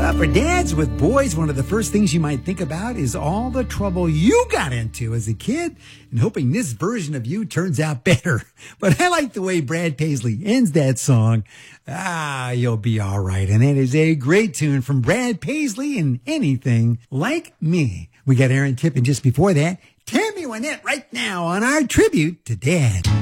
For dads with boys, one of the first things you might think about is all the trouble you got into as a kid and hoping this version of you turns out better. But I like the way Brad Paisley ends that song. You'll be all right. And that is a great tune from Brad Paisley and Anything Like Me. We got Aaron Tippin just before that. Tammy Wynette right now on our tribute to Dad.